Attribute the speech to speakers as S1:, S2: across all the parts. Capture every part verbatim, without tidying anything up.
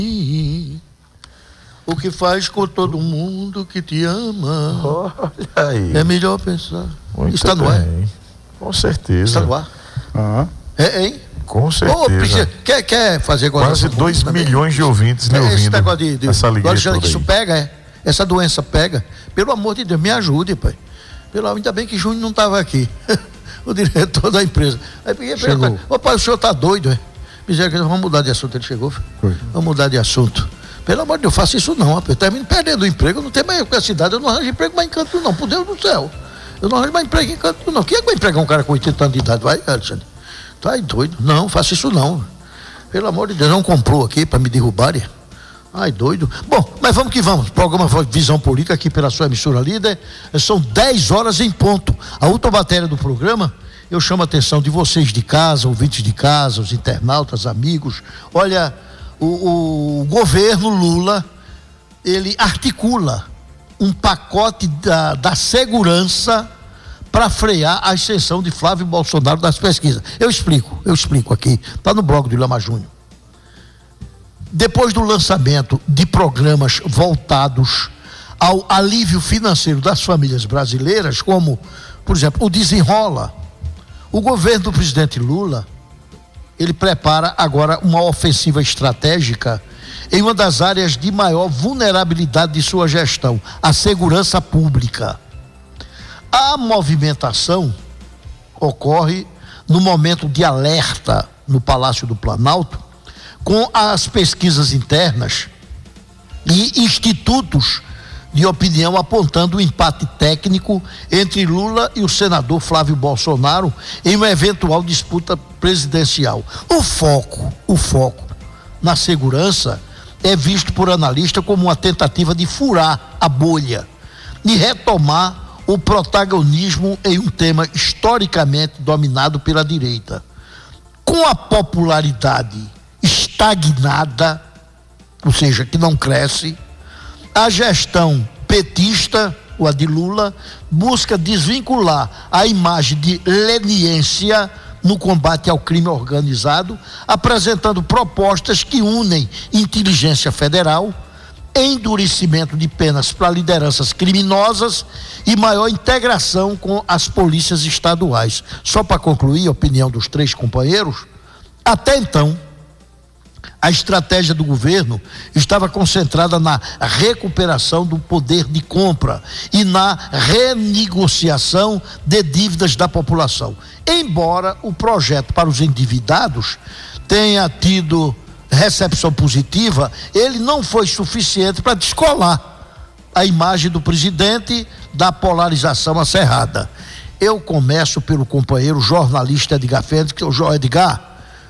S1: O que faz com todo mundo que te ama.
S2: Olha aí.
S1: É melhor pensar.
S2: Muito
S1: Está no ar.
S2: bem. Com certeza.
S1: Está no ar.
S2: Ah,
S1: É, hein?
S2: com certeza.
S1: Ô, precisa- quer, quer fazer
S2: Quase dois milhões de ouvintes lhe
S1: É, esse
S2: ouvindo.
S1: negócio de, de,
S2: essa
S1: do
S2: alegria
S1: Alexandre,
S2: toda
S1: que isso
S2: aí.
S1: pega, é? Essa doença pega. Pelo amor de Deus, me ajude, pai. Pelo amor, ainda bem que Júnior não estava aqui. O diretor da empresa. Aí peguei,
S2: Chegou.
S1: Ô pai, o senhor tá doido, é? Misericórdia, vamos mudar de assunto. Ele chegou, filho?
S2: Foi.
S1: Vamos mudar de assunto. Pelo amor de Deus, faça isso não, rapaz. Eu termino perdendo o emprego, eu não tenho mais com a cidade, eu não arranjo emprego mais em canto não, por Deus do céu. Eu não arranjo mais emprego em canto não. Quem é que vai empregar um cara com oitenta anos de idade? Vai, Alexandre. Tá aí doido. Não, faça isso não. Pelo amor de Deus, não comprou aqui para me derrubarem. Ai, doido. Bom, mas vamos que vamos. Programa Visão Política aqui pela sua emissora líder. São dez horas em ponto. A última matéria do programa, eu chamo a atenção de vocês de casa, ouvintes de casa, os internautas, amigos. Olha, o, o governo Lula, ele articula um pacote da, da segurança para frear a ascensão de Flávio Bolsonaro das pesquisas. Eu explico, eu explico aqui. Está no blog do Lama Júnior. Depois do lançamento de programas voltados ao alívio financeiro das famílias brasileiras, como, por exemplo, o Desenrola, o governo do presidente Lula, ele prepara agora uma ofensiva estratégica em uma das áreas de maior vulnerabilidade de sua gestão, a segurança pública. A movimentação ocorre no momento de alerta no Palácio do Planalto, com as pesquisas internas e institutos de opinião apontando o empate técnico entre Lula e o senador Flávio Bolsonaro em uma eventual disputa presidencial. O foco, o foco na segurança é visto por analistas como uma tentativa de furar a bolha e retomar o protagonismo em um tema historicamente dominado pela direita. Com a popularidade estagnada, ou seja, que não cresce, a gestão petista, ou a de Lula, busca desvincular a imagem de leniência no combate ao crime organizado, apresentando propostas que unem inteligência federal, endurecimento de penas para lideranças criminosas e maior integração com as polícias estaduais. Só para concluir a opinião dos três companheiros, até então, a estratégia do governo estava concentrada na recuperação do poder de compra e na renegociação de dívidas da população. Embora o projeto para os endividados tenha tido recepção positiva, ele não foi suficiente para descolar a imagem do presidente da polarização acirrada. Eu começo pelo companheiro jornalista Edgar Félix, que é o Edgar.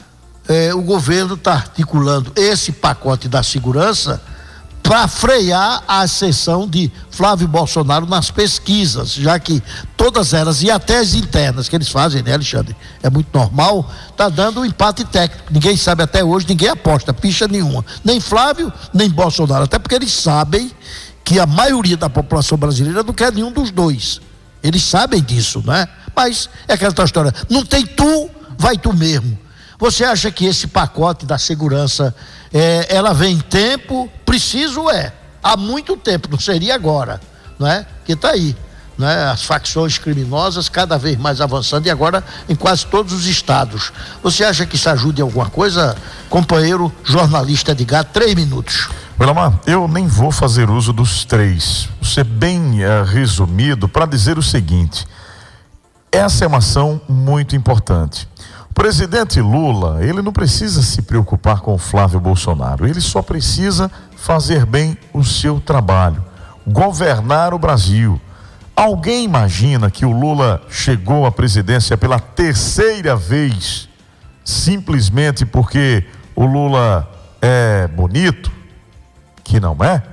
S1: É, o governo está articulando esse pacote da segurança para frear a ascensão de Flávio Bolsonaro nas pesquisas, já que todas elas, e até as internas que eles fazem, né, Alexandre? É muito normal, está dando um empate técnico. Ninguém sabe até hoje, ninguém aposta, picha nenhuma. Nem Flávio, nem Bolsonaro, até porque eles sabem que a maioria da população brasileira não quer nenhum dos dois. Eles sabem disso, né? Mas é aquela tua história, não tem tu, vai tu mesmo. Você acha que esse pacote da segurança, é, ela vem em tempo? Preciso é, há muito tempo, não seria agora, não é? Que está aí, não é? As facções criminosas cada vez mais avançando e agora em quase todos os estados. Você acha que isso ajuda em alguma coisa, companheiro jornalista Edgar? Três minutos.
S2: Belamar, eu nem vou fazer uso dos três. Vou ser bem uh, resumido para dizer o seguinte: essa é uma ação muito importante. O presidente Lula, ele não precisa se preocupar com o Flávio Bolsonaro, ele só precisa fazer bem o seu trabalho, governar o Brasil. Alguém imagina que o Lula chegou à presidência pela terceira vez, simplesmente porque o Lula é bonito? Que não é?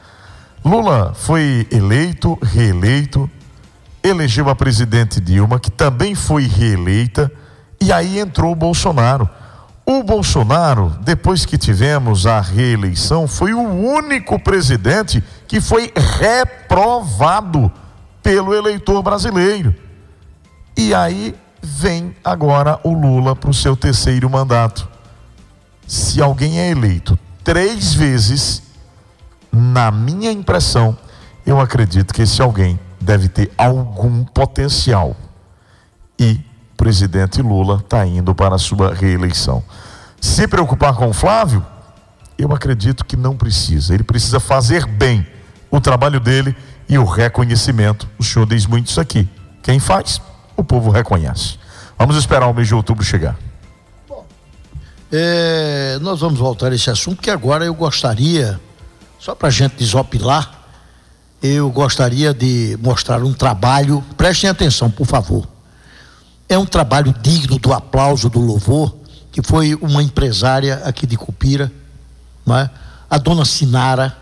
S2: Lula foi eleito, reeleito, elegeu a presidente Dilma, que também foi reeleita, e aí entrou o Bolsonaro. O Bolsonaro, depois que tivemos a reeleição, foi o único presidente que foi reprovado pelo eleitor brasileiro. E aí vem agora o Lula para o seu terceiro mandato. Se alguém é eleito três vezes, na minha impressão, eu acredito que esse alguém deve ter algum potencial. E o presidente Lula está indo para a sua reeleição. Se preocupar com o Flávio, eu acredito que não precisa. Ele precisa fazer bem o trabalho dele e o reconhecimento. O senhor diz muito isso aqui. Quem faz, o povo reconhece. Vamos esperar o mês de outubro chegar.
S1: Bom, é, nós vamos voltar a esse assunto, que agora eu gostaria, só para a gente desopilar, eu gostaria de mostrar um trabalho, prestem atenção, por favor. É um trabalho digno do aplauso, do louvor, que foi uma empresária aqui de Cupira, não é? A dona Sinara,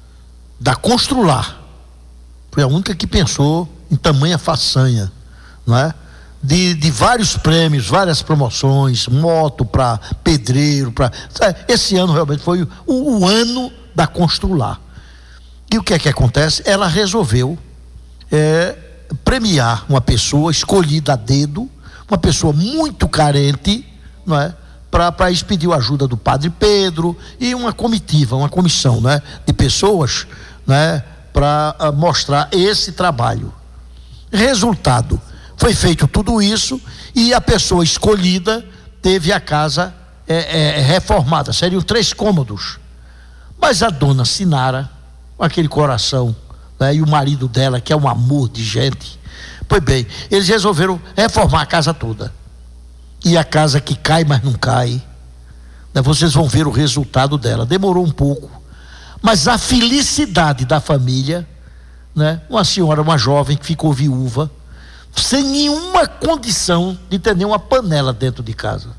S1: da Constrular. Foi a única que pensou em tamanha façanha, não é? De, de vários prêmios, várias promoções, moto para pedreiro, para esse ano realmente foi o, o ano da Constrular. E o que é que acontece? Ela resolveu é, premiar uma pessoa escolhida a dedo, uma pessoa muito carente, não é? Para expedir a ajuda do Padre Pedro e uma comitiva, uma comissão, né, de pessoas, né, para uh, mostrar esse trabalho. Resultado, foi feito tudo isso e a pessoa escolhida teve a casa é, é, reformada. Seriam três cômodos. Mas a dona Sinara, com aquele coração, né, e o marido dela, que é um amor de gente, pois bem, eles resolveram reformar a casa toda. E a casa que cai, mas não cai, né, vocês vão ver o resultado dela. Demorou um pouco, mas a felicidade da família, né, uma senhora, uma jovem que ficou viúva, sem nenhuma condição de ter nenhuma panela dentro de casa,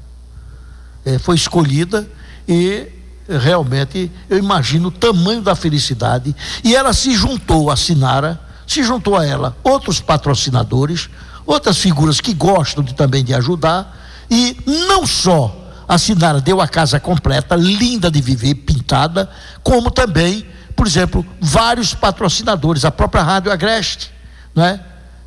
S1: é, foi escolhida e realmente eu imagino o tamanho da felicidade. E ela se juntou a Sinara, se juntou a ela outros patrocinadores, outras figuras que gostam de, também de ajudar. E não só a Sinara deu a casa completa, linda de viver, pintada, como também, por exemplo, vários patrocinadores, a própria Rádio Agreste, né?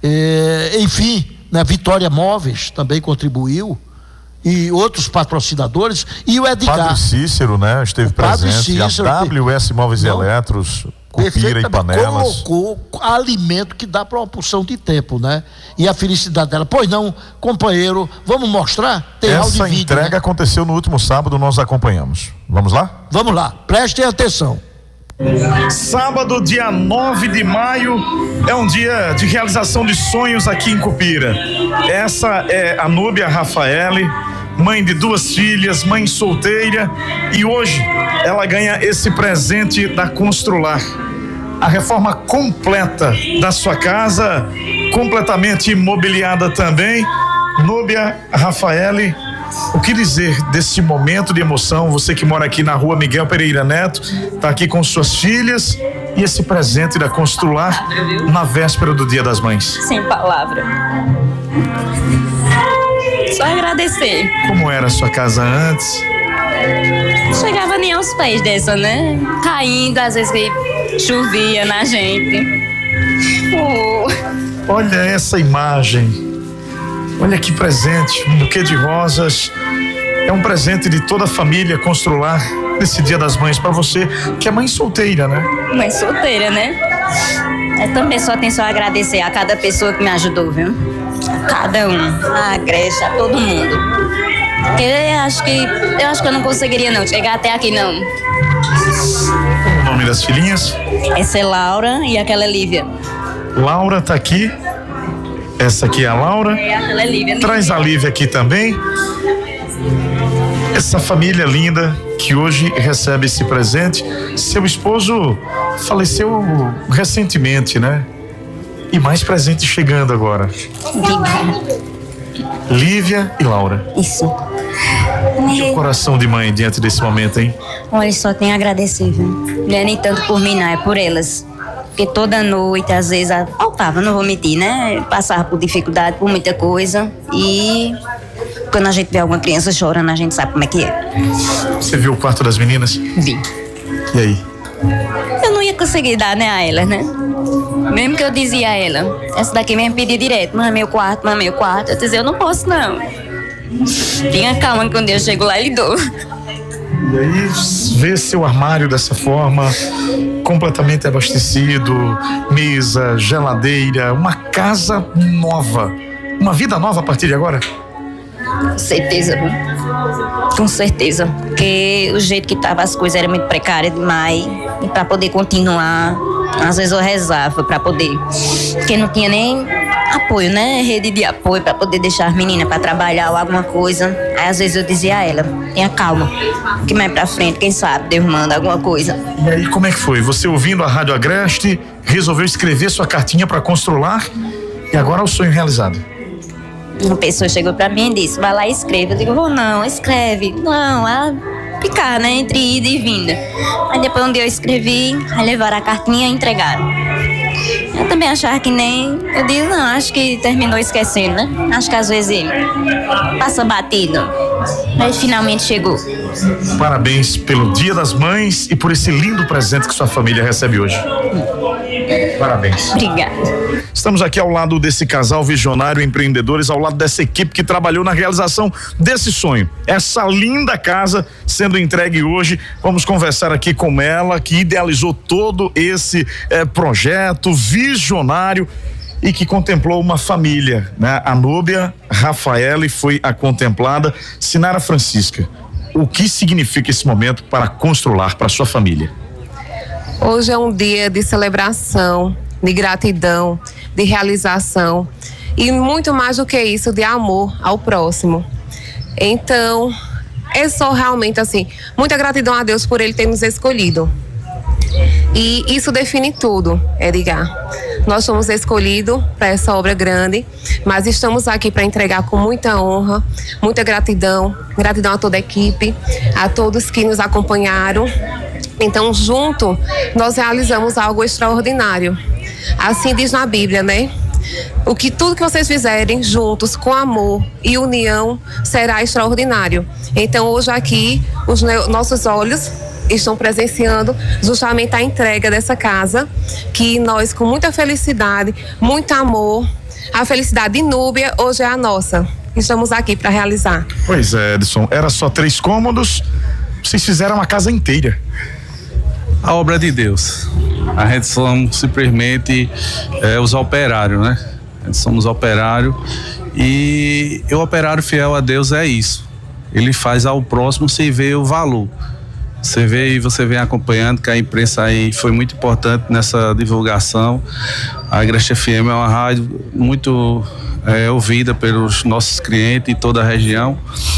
S1: É, enfim, né? Vitória Móveis também contribuiu, e outros patrocinadores, e o Edgar.
S2: Padre Cícero, né? Esteve presente, Cícero, a W S Móveis e Eletros, Cupira e Panelas.
S1: Colocou alimento que dá para uma porção de tempo, né? E a felicidade dela. Pois não, companheiro, vamos mostrar? Tem
S2: Essa
S1: vídeo,
S2: entrega, né, aconteceu no último sábado, nós acompanhamos. Vamos lá?
S1: Vamos lá, prestem atenção.
S3: Sábado, dia nove de maio, é um dia de realização de sonhos aqui em Cupira. Essa é a Núbia Rafaele, mãe de duas filhas, mãe solteira, e hoje ela ganha esse presente da Constrular. A reforma completa da sua casa, completamente imobiliada também. Núbia Rafaele, o que dizer desse momento de emoção? Você que mora aqui na rua Miguel Pereira Neto, está aqui com suas filhas e esse presente da Constrular na véspera do Dia das Mães.
S4: Sem palavra. Só agradecer.
S3: Como era a sua casa antes?
S4: Não chegava nem aos pés dessa, né? Caindo, às vezes que chovia na gente. Oh.
S3: Olha essa imagem. Olha que presente, um buquê de rosas. É um presente de toda a família Constrular nesse Dia das Mães para você, que é mãe solteira, né?
S4: Mãe solteira, né? Eu também só tenho só a agradecer a cada pessoa que me ajudou, viu? A cada um, a Grécia, a todo mundo. Eu acho que eu acho que eu não conseguiria não chegar até aqui não.
S3: O nome das filhinhas?
S4: Essa é Laura e aquela é Lívia.
S3: Laura tá aqui. Essa aqui é a Laura.
S4: É, aquela é Lívia.
S3: Traz a Lívia aqui também. Essa família linda que hoje recebe esse presente. Seu esposo faleceu recentemente, né? E mais presente chegando agora.
S4: Obrigada.
S3: Lívia e Laura.
S4: Isso.
S3: E o coração de mãe diante desse momento, hein?
S4: Olha, só tenho a agradecer, viu? Não é nem tanto por mim, não, é por elas. Porque toda noite, às vezes, faltava, não vou mentir, né? Passava por dificuldade, por muita coisa. E quando a gente vê alguma criança chorando, a gente sabe como é que é.
S3: Você viu o quarto das meninas?
S4: Vi.
S3: E aí?
S4: Eu não ia conseguir dar, né, a elas, né? Mesmo que eu dizia a ela, essa daqui mesmo pedia direto, mas meu quarto, mas meu quarto. Eu dizia, eu não posso, não. Tenha calma que quando eu chego lá, ele dou.
S3: E aí ver seu armário dessa forma, completamente abastecido, mesa, geladeira, uma casa nova, uma vida nova a partir de agora?
S4: Com certeza, viu? Com certeza, porque o jeito que tava as coisas era muito precária demais, e para poder continuar, às vezes eu rezava para poder, porque não tinha nem apoio, né? Rede de apoio para poder deixar as meninas para trabalhar ou alguma coisa. Aí às vezes eu dizia a ela, tenha calma, que mais pra frente, quem sabe, Deus manda alguma coisa.
S3: E aí como é que foi? Você ouvindo a Rádio Agreste, resolveu escrever sua cartinha para Constrular e agora é o sonho realizado?
S4: Uma pessoa chegou pra mim e disse, vai lá e escreve. Eu digo, vou não, escreve. Não, ela ficar, né, entre ida e vinda. Aí depois um dia eu escrevi, aí levaram a cartinha e entregaram. Eu também achava que nem, eu digo, não, acho que terminou esquecendo, né? Acho que às vezes passa batido. Mas finalmente chegou.
S3: Parabéns pelo Dia das Mães e por esse lindo presente que sua família recebe hoje. Parabéns.
S4: Obrigada.
S3: Estamos aqui ao lado desse casal visionário, empreendedores, ao lado dessa equipe que trabalhou na realização desse sonho. Essa linda casa sendo entregue hoje. Vamos conversar aqui com ela, que idealizou todo esse eh, projeto visionário e que contemplou uma família, né? A Núbia Rafaele foi a contemplada. Sinara Francisca, o que significa esse momento para Constrular, para sua família?
S5: Hoje é um dia de celebração, de gratidão, de realização e muito mais do que isso, de amor ao próximo. Então, é só realmente assim, muita gratidão a Deus por Ele ter nos escolhido. E isso define tudo, Edgar. Nós fomos escolhidos para essa obra grande, mas estamos aqui para entregar com muita honra, muita gratidão, gratidão a toda a equipe, a todos que nos acompanharam. Então, junto, nós realizamos algo extraordinário. Assim diz na Bíblia, né? O que tudo que vocês fizerem juntos, com amor e união, será extraordinário. Então, hoje aqui, os nossos olhos estão presenciando justamente a entrega dessa casa, que nós, com muita felicidade, muito amor, a felicidade de Núbia, hoje é a nossa. Estamos aqui para realizar.
S3: Pois é, Edson, era só três cômodos, vocês fizeram uma casa inteira.
S6: A obra de Deus. A gente somos simplesmente é, os operários, né? A gente somos operários e o operário fiel a Deus é isso. Ele faz ao próximo sem ver o valor. Você vê e você vem acompanhando que a imprensa aí foi muito importante nessa divulgação. A Agreste F M é uma rádio muito é, ouvida pelos nossos clientes em toda a região.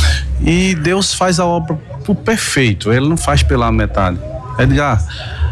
S6: E Deus faz a obra por perfeito, Ele não faz pela metade. Edgar,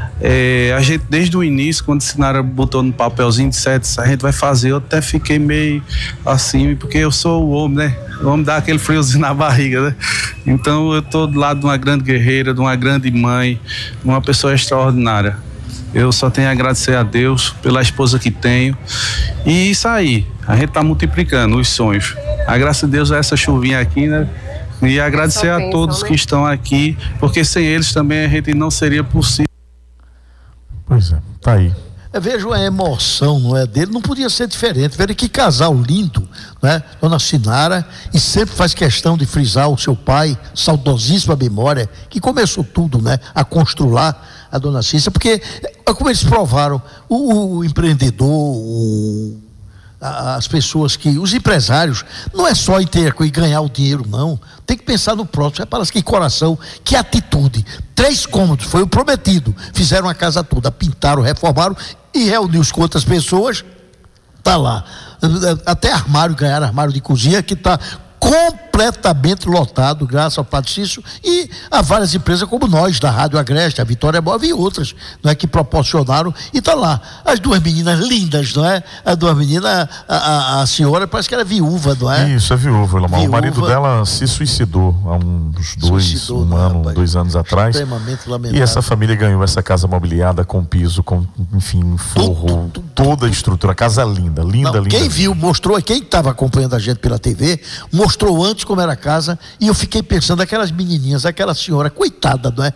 S6: é, a gente desde o início, quando a Sinara botou no papelzinho de sete, a gente vai fazer, eu até fiquei meio assim, porque eu sou o homem, né? O homem dá aquele friozinho na barriga, né? Então eu tô do lado de uma grande guerreira, de uma grande mãe, de uma pessoa extraordinária. Eu só tenho a agradecer a Deus pela esposa que tenho. E isso aí, a gente tá multiplicando os sonhos. A graça de Deus é essa chuvinha aqui, né? E agradecer a todos que estão aqui, porque sem eles também a gente não seria possível.
S2: Pois é, tá aí.
S1: Eu vejo a emoção, não é, dele, não podia ser diferente. Veja que casal lindo, né? Dona Sinara, e sempre faz questão de frisar o seu pai, saudosíssima memória, que começou tudo, né? A construir a Dona Cícia, porque, como eles provaram, o, o empreendedor, o as pessoas que, os empresários, não é só em ter e ganhar o dinheiro, não. Tem que pensar no próximo. É para que coração, que atitude. Três cômodos, foi o prometido. Fizeram a casa toda, pintaram, reformaram e reuniu-se com outras pessoas. Tá lá. Até armário, ganharam armário de cozinha, que está completamente lotado, graças ao Padre Cício, e a várias empresas como nós, da Rádio Agreste, a Vitória Móvel e outras, não é, que proporcionaram, e está lá, as duas meninas lindas, não é? As duas meninas, a, a, a senhora parece que era viúva, não é?
S2: Isso, é viúva, Lamar.
S1: Viúva.
S2: O marido dela se suicidou há uns dois,
S1: Suicidou,
S2: um
S1: não,
S2: ano,
S1: rapaz.
S2: dois anos atrás.
S1: Extremamente lamentável.
S2: E essa família ganhou essa casa mobiliada com piso, com, enfim, forro,
S1: Tudo, tudo,
S2: toda a estrutura, casa linda, linda,
S1: Não,
S2: linda.
S1: quem viu, mostrou, quem estava acompanhando a gente pela T V, mostrou antes como era a casa, e eu fiquei pensando, aquelas menininhas, aquela senhora, coitada, não é?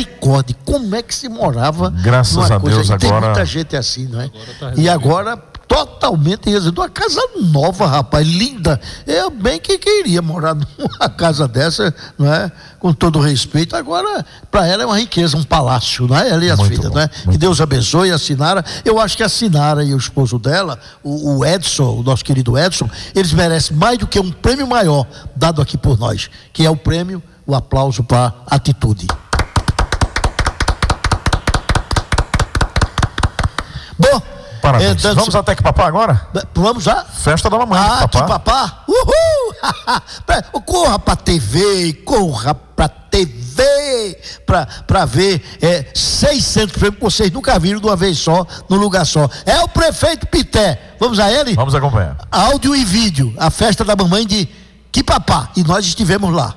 S1: Misericórdia, como é que se morava?
S2: Graças
S1: numa
S2: a
S1: coisa,
S2: Deus,
S1: e tem
S2: agora-
S1: muita gente assim, não é?
S7: Agora tá
S1: E agora totalmente êxito. Uma casa nova, rapaz, linda. Eu bem que queria morar numa casa dessa, não é? Com todo respeito. Agora, para ela é uma riqueza, um palácio, não é? Ela e as
S2: Muito
S1: filhas,
S2: bom,
S1: não é? Que Deus abençoe a Sinara. Eu acho que a Sinara e o esposo dela, o, o Edson, o nosso querido Edson, eles merecem mais do que um prêmio maior dado aqui por nós, que é o prêmio, o aplauso para atitude. Bom,
S2: Parabéns.
S1: então,
S2: Vamos
S1: se...
S2: até que papá agora?
S1: Vamos lá?
S2: Festa da mamãe.
S1: Ah,
S2: papá.
S1: que papá? Uhul! Corra pra T V, corra pra T V, pra, pra ver é, seiscentos prêmios que vocês nunca viram de uma vez só, num lugar só. É o prefeito Pité. Vamos a ele?
S2: Vamos acompanhar.
S1: Áudio e vídeo, a festa da mamãe de Que papá? E nós estivemos lá.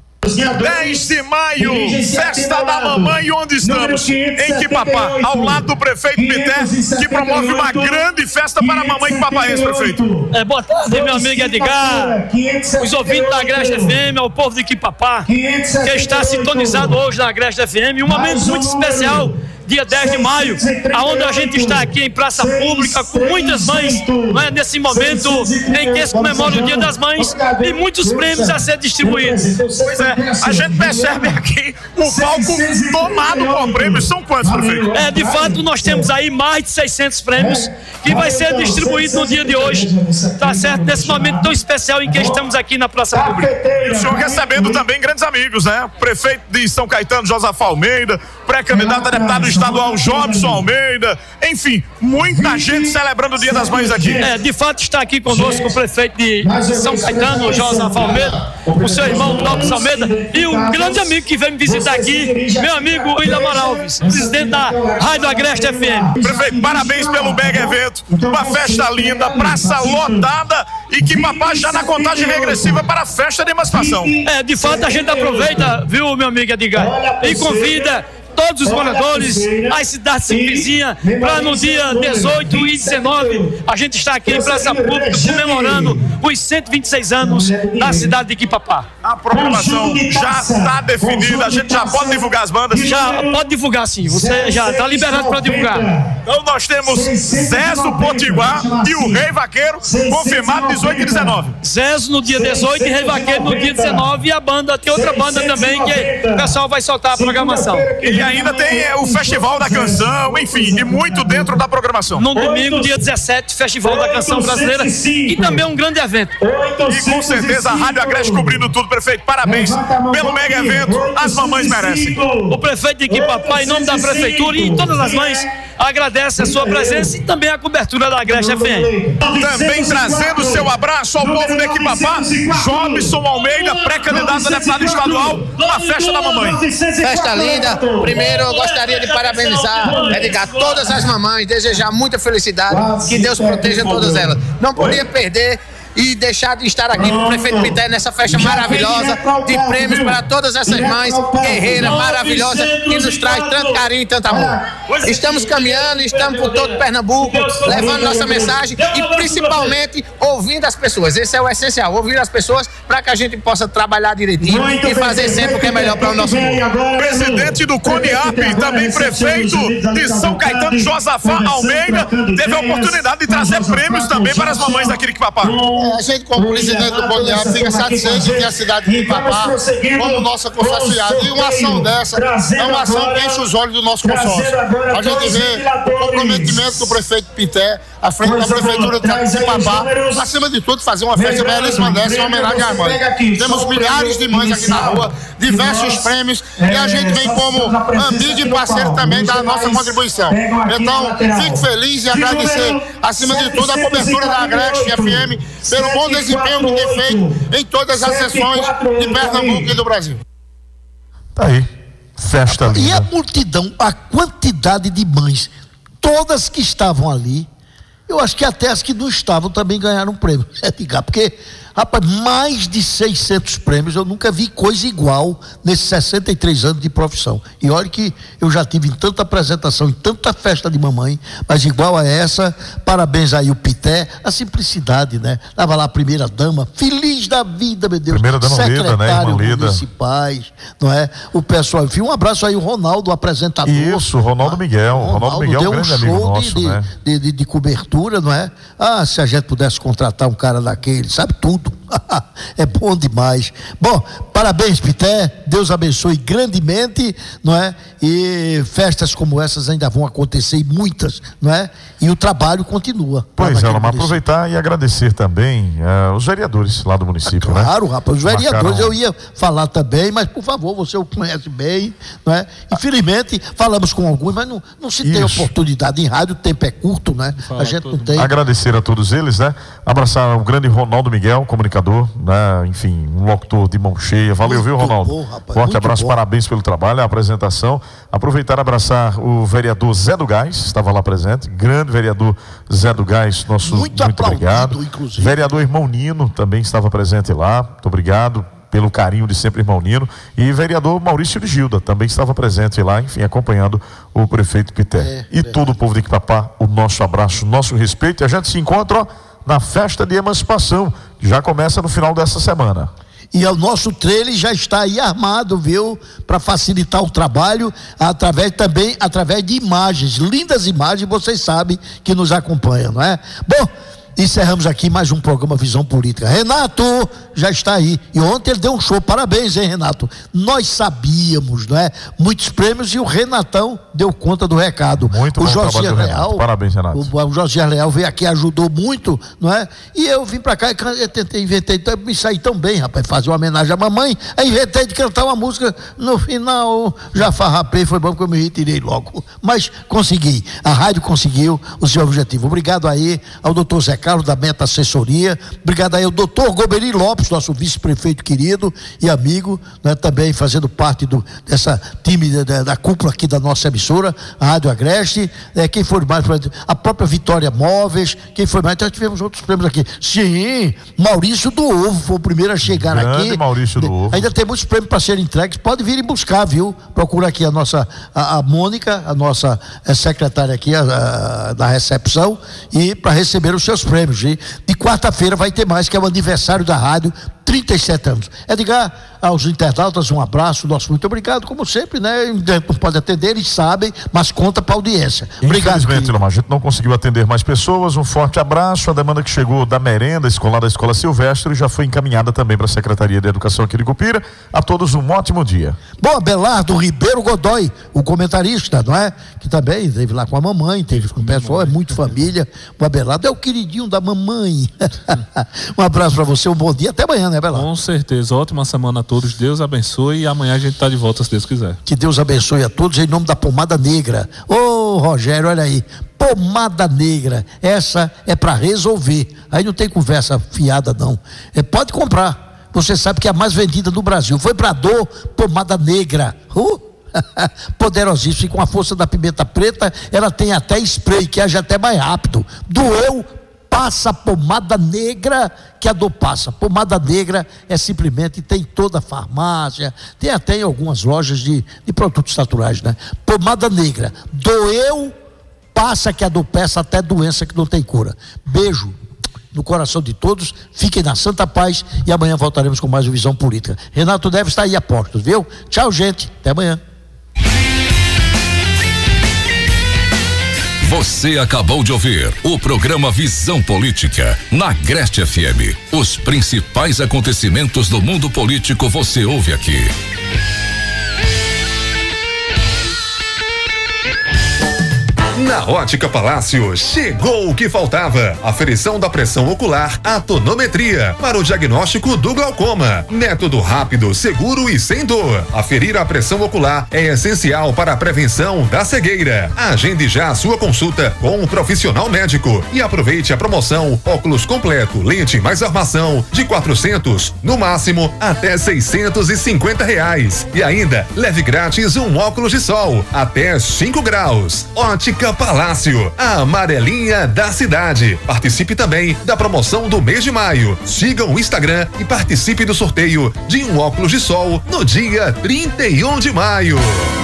S3: dez de maio, festa da mamãe, onde estamos? Em Quipapá, ao lado do prefeito Pité, que promove uma grande festa para a mamãe quipapaense, prefeito.
S7: É, boa tarde, meu amigo Edgar, os ouvintes da Agreste F M, ao povo de Quipapá, que está sintonizado hoje na Agreste F M, um momento muito especial, dia dez de maio, aonde a gente está aqui em praça pública com muitas mães, não é, nesse momento em que se comemora o Dia das Mães e muitos prêmios a ser distribuídos.
S3: Pois é, a gente percebe aqui o palco tomado por prêmios. São quantos, prefeito?
S7: É, de fato, nós temos aí mais de seiscentos prêmios que vai ser distribuído no dia de hoje, tá certo? Nesse momento tão especial em que estamos aqui na praça pública.
S3: E o senhor recebendo também grandes amigos, né? Prefeito de São Caetano, Josafá Almeida, pré-candidato a deputado estadual Jobson Almeida, enfim, muita gente celebrando o Dia das Mães aqui.
S7: É, de fato está aqui conosco o prefeito de São Caetano, Josafá Almeida, o seu irmão Lopes Almeida e um grande amigo que veio me visitar aqui, meu amigo William Alves, presidente da Rádio Agreste F M.
S3: Prefeito, parabéns pelo mega evento, uma festa linda, praça lotada e Quipapá já na contagem regressiva para a festa de emancipação.
S7: É, de fato a gente aproveita, viu, meu amigo Edgar, e convida todos os moradores, as cidades vizinhas, para no dia dezoito e dezenove a gente está aqui em praça pública comemorando os cento e vinte e seis anos da cidade de Quipapá.
S3: A programação já está definida, a gente já pode divulgar as bandas?
S7: Já pode divulgar, sim, você já está liberado para divulgar.
S3: Então nós temos Zezo Potiguar e o Rei Vaqueiro confirmado dezoito e dezenove.
S7: Zezo no dia dezoito e Rei Vaqueiro no dia dezenove, e a banda, tem outra banda também que o pessoal vai soltar a programação.
S3: E ainda tem é, o Festival da Canção, enfim, e muito dentro da programação.
S7: No domingo, dia dezessete, Festival da Canção Brasileira, e também um grande evento.
S3: E com certeza a Rádio Agreste cobrindo tudo, prefeito. Parabéns pelo mega evento, as mamães merecem.
S7: O prefeito de Quipapá, em nome da prefeitura e todas as mães, agradece a sua presença e também a cobertura da Agreste F M.
S3: Também trazendo seu abraço ao povo de Quipapá, Jobson Almeida, pré-candidato a deputado estadual, na festa da mamãe.
S8: Festa linda. Primeiro, eu gostaria de parabenizar, Edgar, todas as mamães, desejar muita felicidade, que Deus proteja todas elas. Não podia perder e deixar de estar aqui com o prefeito Pité nessa festa maravilhosa de prêmios para todas essas mães guerreiras maravilhosas que nos traz tanto carinho e tanto amor. Estamos caminhando, estamos por todo Pernambuco, levando nossa mensagem e principalmente ouvindo as pessoas. Esse é o essencial, ouvir as pessoas para que a gente possa trabalhar direitinho e fazer sempre o que é melhor para o nosso povo.
S3: Presidente do CONIAP, também prefeito de São Caetano, Josafá Almeida, teve a oportunidade de trazer prêmios também para as mamães daqui de Quipapá.
S9: A gente, como presidente do CONIAP, fica satisfeito de ter a cidade de Quipapá como nossa consórcio. E uma ação dessa é uma ação que enche os olhos do nosso consórcio. A gente vê o comprometimento do prefeito Pité à frente da prefeitura de Quipapá, acima de tudo, fazer uma festa belíssima dessa em homenagem às mães. Temos milhares de mães aqui na rua, diversos prêmios, e a gente vem como amigo e parceiro também da nossa contribuição. Então, fico feliz e agradecer, acima de tudo, a cobertura da Agreste F M pelo bom desempenho que tem feito em todas as sessões de Pernambuco e do Brasil.
S2: Tá aí, festa linda.
S1: E a multidão, a quantidade de mães, todas que estavam ali, eu acho que até as que não estavam também ganharam um prêmio, porque Rapaz, mais de seiscentos prêmios, eu nunca vi coisa igual nesses sessenta e três anos de profissão. E olha que eu já tive em tanta apresentação, em tanta festa de mamãe, mas igual a essa, parabéns aí o Pité, a simplicidade, né? Tava lá a primeira dama, feliz da vida, meu Deus.
S2: Primeira dama Leda, né, irmã Leda?
S1: Municipais, não é? O pessoal, enfim, um abraço aí o Ronaldo, o apresentador.
S2: Isso, Ronaldo Miguel.
S1: Ronaldo,
S2: Ronaldo Miguel é um grande amigo nosso,
S1: de,
S2: né?
S1: De, de, de cobertura, não é? Ah, se a gente pudesse contratar um cara daquele, sabe tudo. É bom demais. Bom, parabéns, Pité. Deus abençoe grandemente, não é? E festas como essas ainda vão acontecer, e muitas, não é? E o trabalho continua.
S2: Pois é, mas aproveitar e agradecer também uh, os vereadores lá do município,
S1: ah,
S2: né?
S1: Claro, rapaz, os vereadores
S2: Marcaram...
S1: eu ia falar também, mas por favor, você o conhece bem, não é? Infelizmente, falamos com alguns, mas não, não se tem
S2: Isso.
S1: oportunidade em rádio, o tempo é curto, né?
S2: Fala
S1: a gente não tem.
S2: Agradecer a todos eles, né? Abraçar o grande Ronaldo Miguel, comunicador, né? Enfim, um locutor de mão cheia. Valeu, muito viu, Ronaldo? Bom, rapaz, forte abraço, bom. Parabéns pelo trabalho, a apresentação. Aproveitar e abraçar o vereador Zé do Gás, estava lá presente, grande vereador Zé do Gás, nosso muito, muito obrigado. Inclusive. Vereador Irmão Nino também estava presente lá, muito obrigado pelo carinho de sempre, Irmão Nino. E vereador Maurício de Gilda também estava presente lá, enfim, acompanhando o prefeito Pité. É, e é. todo o povo de Iquipapá, o nosso abraço, o nosso respeito. E a gente se encontra, ó, na festa de emancipação, que já começa no final dessa semana.
S1: E o nosso trailer já está aí armado, viu? Para facilitar o trabalho, através também, através de imagens, lindas imagens, vocês sabem que nos acompanham, não é? Bom, encerramos aqui mais um programa Visão Política. Renato já está aí. E ontem ele deu um show. Parabéns, hein, Renato? Nós sabíamos, não é? Muitos prêmios e o Renatão deu conta do recado.
S2: Muito
S1: o
S2: bom
S1: Josias
S2: trabalho do
S1: Leal,
S2: Renato. Parabéns, Renato.
S1: O, o Josias Leal veio aqui, ajudou muito, não é? E eu vim pra cá e eu tentei, inventei, me saí tão bem, rapaz, fazer uma homenagem à mamãe. Aí inventei de cantar uma música. No final, já farrapei, foi bom porque eu me retirei logo. Mas consegui. A rádio conseguiu o seu objetivo. Obrigado aí ao doutor Zé Carlos da Meta Assessoria, obrigado aí ao doutor Goberi Lopes, nosso vice-prefeito querido e amigo, né, também fazendo parte do, dessa time da, da, da cúpula aqui da nossa emissora, a Rádio Agreste, é, quem foi mais, a própria Vitória Móveis, quem foi mais, então tivemos outros prêmios aqui, sim, Maurício do Ovo foi o primeiro a chegar
S2: Grande
S1: aqui,
S2: Maurício do Ovo.
S1: Ainda tem muitos prêmios para serem entregues, pode vir e buscar, viu, procura aqui a nossa, a, a Mônica, a nossa a secretária aqui a, a, da recepção, e para receber os seus prêmios. De quarta-feira vai ter mais, que é o aniversário da rádio, trinta e sete anos. Edgar, aos internautas, um abraço, nosso muito obrigado, como sempre, né? Não pode atender, eles sabem, mas conta para a audiência. Obrigado.
S2: Infelizmente, Lomar, a gente não conseguiu atender mais pessoas, um forte abraço. A demanda que chegou da merenda escolar da Escola Silvestre já foi encaminhada também para a Secretaria de Educação aqui de Cupira. A todos um ótimo dia.
S1: Bom, Abelardo Ribeiro Godoy, o comentarista, não é? Que também esteve lá com a mamãe, teve com o pessoal, é muito família. O Abelardo é o queridinho da mamãe. Um abraço para você, um bom dia, até amanhã, né, Abelardo?
S10: Com certeza, ótima semana a todos, Deus abençoe e amanhã a gente está de volta se Deus quiser.
S1: Que Deus abençoe a todos em nome da Pomada Negra. Ô Rogério, olha aí, Pomada Negra, essa é para resolver, aí não tem conversa fiada não, é, pode comprar, você sabe que é a mais vendida do Brasil, foi para dor, Pomada Negra, uh! Poderosíssimo, e com a força da pimenta preta, ela tem até spray, que age até mais rápido, doeu, passa pomada negra, que a dor passa. Pomada negra é simplesmente, tem toda a farmácia, tem até em algumas lojas de, de produtos naturais, né? Pomada negra, doeu, passa, que a dor passa, até doença que não tem cura. Beijo no coração de todos, fiquem na santa paz e amanhã voltaremos com mais uma Visão Política. Renato Neves está aí a postos, viu? Tchau, gente, até amanhã.
S11: Você acabou de ouvir o programa Visão Política na Agreste F M. Os principais acontecimentos do mundo político você ouve aqui.
S12: Na Ótica Palácio, chegou o que faltava. Aferição da pressão ocular, a tonometria, para o diagnóstico do glaucoma. Método rápido, seguro e sem dor. Aferir a pressão ocular é essencial para a prevenção da cegueira. Agende já a sua consulta com um profissional médico e aproveite a promoção óculos completo, lente mais armação de quatrocentos, no máximo até seiscentos e cinquenta reais. E ainda leve grátis um óculos de sol até cinco graus. Ótica Palácio. Palácio, a amarelinha da cidade. Participe também da promoção do mês de maio. Siga o Instagram e participe do sorteio de um óculos de sol no dia trinta e um de maio.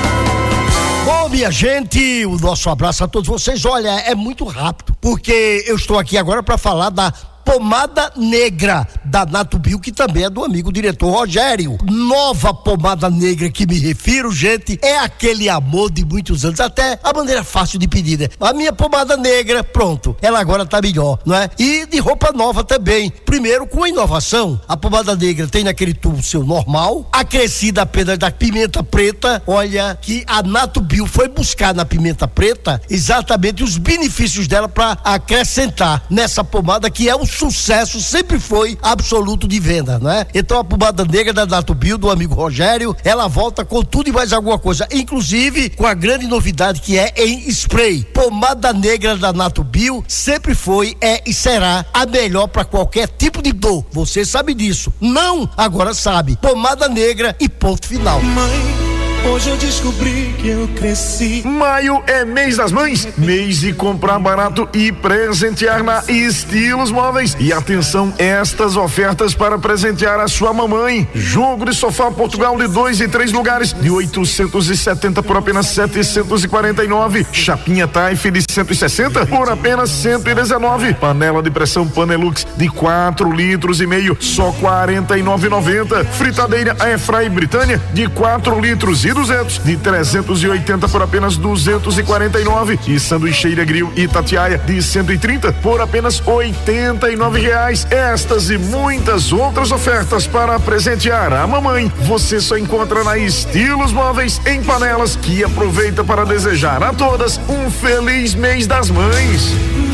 S13: Bom, minha gente, o nosso abraço a todos vocês. Olha, é muito rápido, porque eu estou aqui agora para falar da pomada negra da Natubio, que também é do amigo diretor Rogério. Nova pomada negra que me refiro, gente, é aquele amor de muitos anos, até a maneira fácil de pedir, né? A minha pomada negra, pronto, ela agora tá melhor, não é? E de roupa nova também. Primeiro, com a inovação, a pomada negra tem naquele tubo seu normal, acrescida apenas da pimenta preta. Olha que a Natubio foi buscar na pimenta preta exatamente os benefícios dela para acrescentar nessa pomada, que é o sucesso, sempre foi absoluto de venda, né? Então a pomada negra da Natubio, do amigo Rogério, ela volta com tudo e mais alguma coisa, inclusive com a grande novidade que é em spray. Pomada negra da Natubio sempre foi, é e será a melhor para qualquer tipo de dor. Você sabe disso. Não, agora sabe. Pomada negra e ponto final.
S14: Mãe, hoje eu descobri que eu cresci.
S3: Maio é mês das mães, mês de comprar barato e presentear na Estilos Móveis. E atenção, estas ofertas para presentear a sua mamãe: jogo de sofá Portugal de dois e três lugares de oitocentos e setenta por apenas setecentos e quarenta e nove. Chapinha Taif de cento e sessenta por apenas cento e dezenove. Panela de pressão Panelux de quatro litros e meio, só quarenta e nove reais e noventa centavos. Fritadeira Airfry Britânia de quatro litros e duzentos de trezentos e oitenta por apenas duzentos e quarenta e nove. E sanduicheira Grill Itatiaia de cento e trinta por apenas oitenta e nove reais. Estas e muitas outras ofertas para presentear a mamãe você só encontra na Estilos Móveis em Panelas, que aproveita para desejar a todas um feliz mês das mães.